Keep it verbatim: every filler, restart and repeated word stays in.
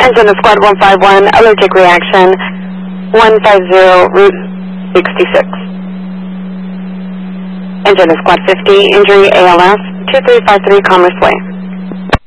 Engine to Squad one five one, allergic reaction, one five zero, Route sixty-six. Engine to Squad fifty, injury A L S, two three five three Commerce Way.